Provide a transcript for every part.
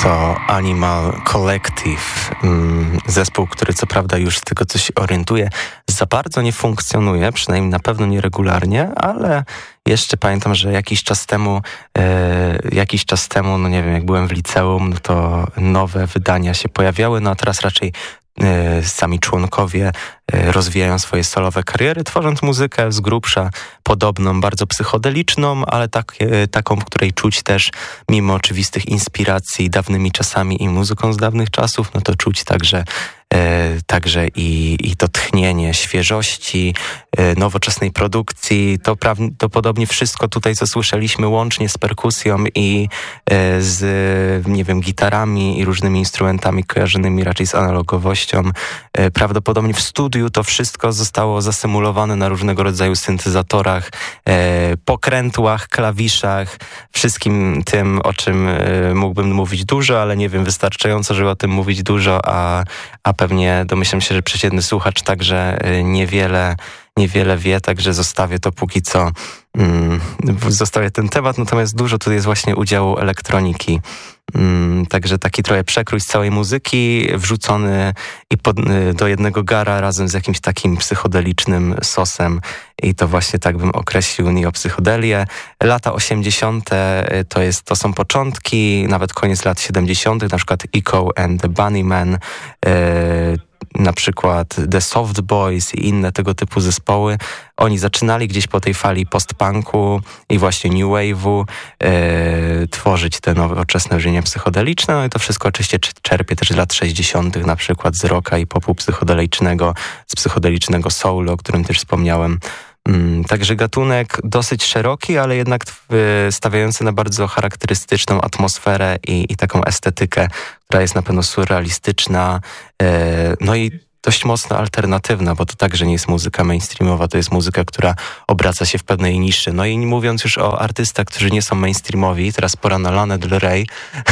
To Animal Collective, zespół, który co prawda już z tego co się orientuje, za bardzo nie funkcjonuje, przynajmniej na pewno nieregularnie, ale jeszcze pamiętam, że jakiś czas temu, no nie wiem, jak byłem w liceum, no to nowe wydania się pojawiały, no a teraz raczej sami członkowie rozwijają swoje solowe kariery, tworząc muzykę z grubsza podobną, bardzo psychodeliczną, ale taką, w której czuć też, mimo oczywistych inspiracji dawnymi czasami i muzyką z dawnych czasów, no to czuć także i to tchnienie świeżości, nowoczesnej produkcji. To podobnie wszystko tutaj, co słyszeliśmy, łącznie z perkusją i z, nie wiem, gitarami i różnymi instrumentami kojarzonymi raczej z analogowością. Prawdopodobnie w studiu to wszystko zostało zasymulowane na różnego rodzaju syntezatorach, pokrętłach, klawiszach, wszystkim tym, o czym mógłbym mówić dużo, ale nie wiem, wystarczająco, żeby o tym mówić dużo, a pewnie domyślam się, że przeciętny słuchacz także niewiele wie, także zostawię to póki co, zostawię ten temat, natomiast dużo tu jest właśnie udziału elektroniki. Także taki trochę przekrój z całej muzyki wrzucony do jednego gara razem z jakimś takim psychodelicznym sosem i to właśnie tak bym określił neopsychodelię. Lata 80. to są początki, nawet koniec lat 70., na przykład Echo and the Bunnymen, na przykład The Soft Boys i inne tego typu zespoły. Oni zaczynali gdzieś po tej fali post-punku i właśnie new wave'u tworzyć te nowoczesne brzmienia psychodeliczne. No i to wszystko oczywiście czerpie też z lat 60., na przykład z rocka i popu psychodelicznego, z psychodelicznego soulu, o którym też wspomniałem. Także gatunek dosyć szeroki, ale jednak stawiający na bardzo charakterystyczną atmosferę i taką estetykę, która jest na pewno surrealistyczna, no i dość mocno alternatywna, bo to także nie jest muzyka mainstreamowa, to jest muzyka, która obraca się w pewnej niszy. No i mówiąc już o artystach, którzy nie są mainstreamowi, teraz pora na Lana Del Rey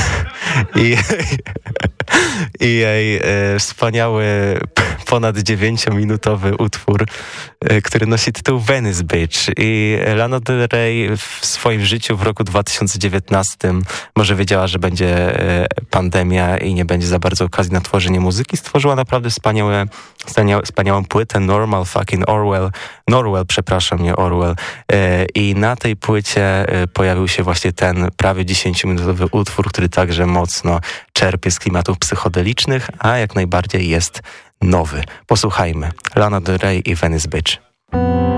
i jej wspaniały, ponad 9-minutowy utwór, który nosi tytuł Venice Beach. I Lana Del Rey w swoim życiu w roku 2019 może wiedziała, że będzie pandemia i nie będzie za bardzo okazji na tworzenie muzyki. Stworzyła naprawdę wspaniałą płytę Norwell, nie Orwell. I na tej płycie pojawił się właśnie ten prawie 10-minutowy utwór, który także mocno czerpie z klimatów psychodelicznych, a jak najbardziej jest nowy. Posłuchajmy. Lana Del Rey i Venice Beach.